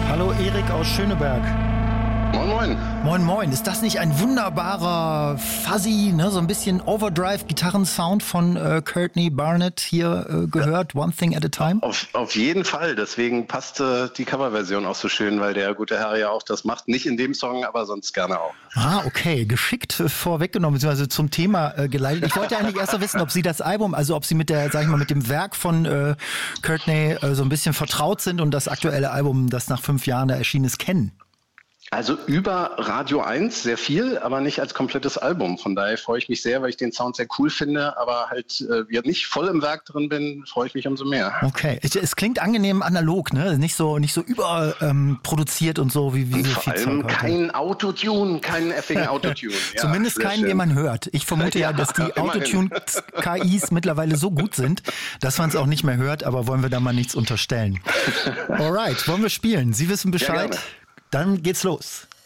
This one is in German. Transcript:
Hallo Erik aus Schöneberg. Moin, moin. Moin, moin. Ist das nicht ein wunderbarer, fuzzy, ne, so ein bisschen Overdrive-Gitarrensound von Courtney Barnett hier gehört? One Thing at a Time? Auf jeden Fall. Deswegen passte die Coverversion auch so schön, weil der gute Herr ja auch das macht. Nicht in dem Song, aber sonst gerne auch. Ah, okay. Geschickt vorweggenommen, beziehungsweise zum Thema geleitet. Ich wollte eigentlich erst mal wissen, ob Sie das Album, also ob Sie mit der, sag ich mal, mit dem Werk von Courtney so ein bisschen vertraut sind und das aktuelle Album, das nach 5 Jahren da erschienen ist, kennen. Also über Radio 1 sehr viel, aber nicht als komplettes Album. Von daher freue ich mich sehr, weil ich den Sound sehr cool finde, aber halt nicht voll im Werk drin bin, freue ich mich umso mehr. Okay, es klingt angenehm analog, ne? Nicht so überproduziert und so wie so vor viel allem Zeug. kein Autotune, kein effing Autotune. Ja, Zumindest keinen, den man hört. Ich vermute ja, dass die Autotune-KIs mittlerweile so gut sind, dass man es auch nicht mehr hört, aber wollen wir da mal nichts unterstellen. Alright, wollen wir spielen? Sie wissen Bescheid? Ja, dann geht's los.